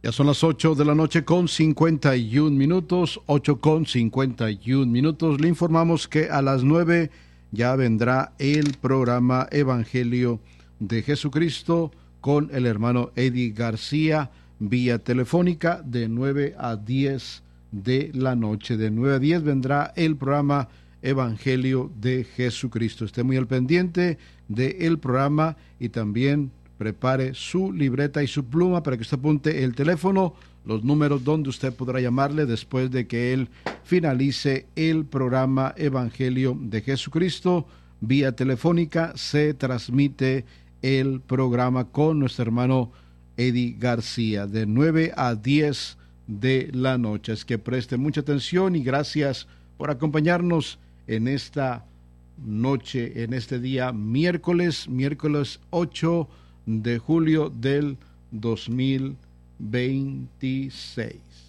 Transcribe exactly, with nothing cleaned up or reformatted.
Ya son las ocho de la noche con cincuenta y un minutos, ocho con cincuenta y un minutos. Le informamos que a las nueve ya vendrá el programa Evangelio de Jesucristo con el hermano Eddie García vía telefónica de nueve a diez de la noche. De nueve a diez vendrá el programa Evangelio de Jesucristo. Esté muy al pendiente del programa y también prepare su libreta y su pluma para que usted apunte el teléfono, los números donde usted podrá llamarle después de que él finalice el programa Evangelio de Jesucristo. Vía telefónica se transmite el programa con nuestro hermano Eddie García de nueve a diez de la noche. Es que preste mucha atención y gracias por acompañarnos en esta noche, en este día miércoles, miércoles ocho de julio del dos mil veintiséis.